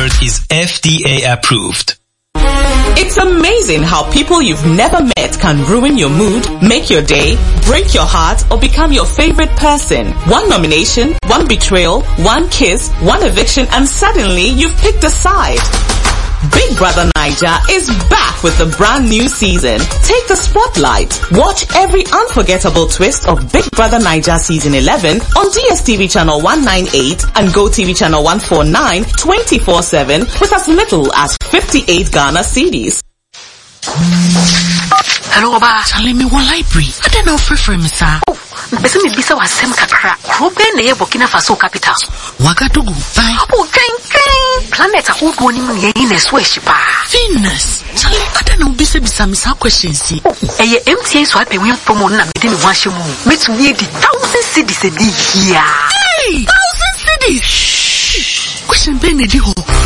yogurt is FDA approved. It's amazing how people you've never met can ruin your mood, make your day, break your heart, or become your favorite person. One nomination, one betrayal, one kiss, one eviction, and suddenly you've picked a side. Big Brother Naija is back with a brand new season. Take the spotlight. Watch every unforgettable twist of Big Brother Naija season 11 on DSTV channel 198 and GoTV channel 149 24/7 with as little as 58 Ghana cedis. Hello, Oba. Charlie, me one library. I don't know free me, sir. Bese me bisa wasem kakra. Krobe na ye Burkina Faso capital. Wagadugu. Bye. Oh, thank. Planet ahudu ni mu ye ine so ehyipa. Venus. Charlie, I don't know bisa me sa questions. Eye MTA so ape win promo na me de me ho ahye mu. Metumi edi 1000 cedis edi here. Hey, 1000 cedis. Question be na di ho.